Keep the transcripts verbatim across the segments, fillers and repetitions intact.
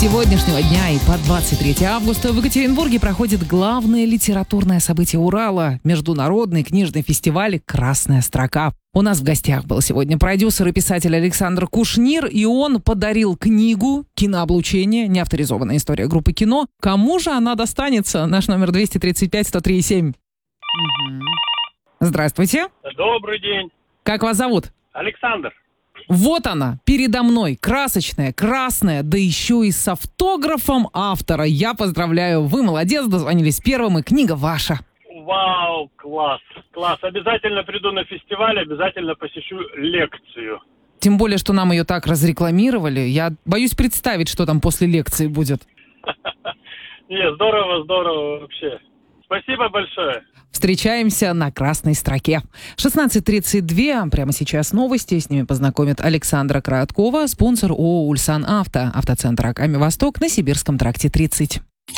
сегодняшнего дня и по двадцать третье августа в Екатеринбурге проходит главное литературное событие Урала – международный книжный фестиваль «Красная строка». У нас в гостях был сегодня продюсер и писатель Александр Кушнир, и он подарил книгу «Кинооблучение. Неавторизованная история группы кино». Кому же она достанется? Наш номер двести тридцать пять сто три семь. Угу. Здравствуйте. Добрый день. Как вас зовут? Александр. Вот она, передо мной, красочная, красная, да еще и с автографом автора. Я поздравляю, вы молодец, дозвонились первым, и книга ваша. Вау, класс, класс. Обязательно приду на фестиваль, обязательно посещу лекцию. Тем более, что нам ее так разрекламировали. Я боюсь представить, что там после лекции будет. Не, здорово, здорово вообще. Спасибо большое. Встречаемся на красной строке. шестнадцать тридцать два. Прямо сейчас новости. С ними познакомит Александра Короткова, спонсор ООО «Ульсан Авто», автоцентр Аками Восток на Сибирском тракте тридцать.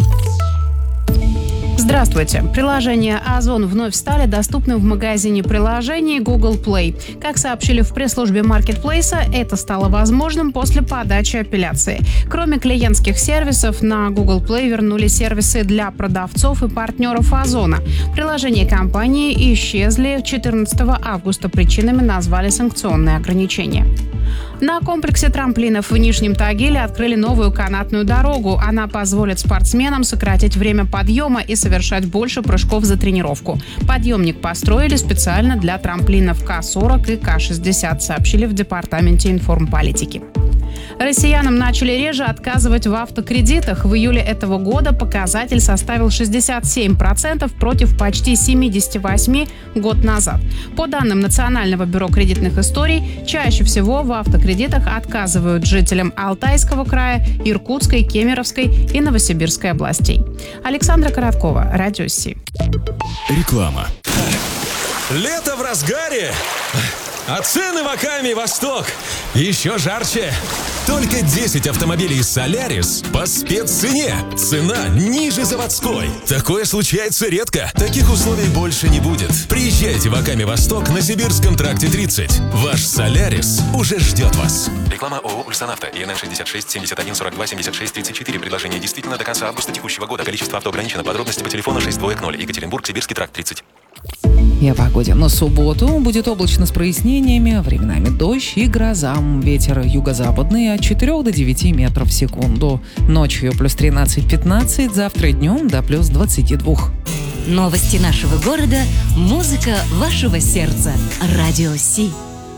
Здравствуйте. Приложения Озон вновь стали доступны в магазине приложений Google Play. Как сообщили в пресс-службе маркетплейса, это стало возможным после подачи апелляции. Кроме клиентских сервисов, на Google Play вернули сервисы для продавцов и партнеров Озона. Приложения компании исчезли четырнадцатого августа. Причинами назвали санкционные ограничения. На комплексе трамплинов в Нижнем Тагиле открыли новую канатную дорогу. Она позволит спортсменам сократить время подъема и совершать больше прыжков за тренировку. Подъемник построили специально для трамплинов Ка сорок и Ка шестьдесят, сообщили в Департаменте информполитики. Россиянам начали реже отказывать в автокредитах. В июле этого года показатель составил шестьдесят семь процентов против почти семьдесят восемь процентов год назад. По данным Национального бюро кредитных историй, чаще всего в автокредитах отказывают жителям Алтайского края, Иркутской, Кемеровской и Новосибирской областей. Александра Короткова, Радио Си. Реклама. Лето в разгаре, а цены в Аками Восток еще жарче. Только десять автомобилей Солярис по спеццене. Цена ниже заводской. Такое случается редко. Таких условий больше не будет. Приезжайте в Аками Восток на Сибирском тракте тридцать. Ваш Солярис уже ждет вас. Реклама ООО «Ульсан Авто». ИНН шестьдесят шесть семьдесят один сорок два семьдесят шесть тридцать четыре. Предложение действительно до конца августа текущего года. Количество авто ограничено. Подробности по телефону шесть два ноль. Екатеринбург, Сибирский тракт тридцать. И о погоде. На субботу будет облачно с прояснениями, временами дождь и гроза. Ветер юго-западный от четырёх до девяти метров в секунду. Ночью плюс тринадцать-пятнадцать, завтра днем до плюс двадцати двух. Новости нашего города, музыка вашего сердца. Радио Си.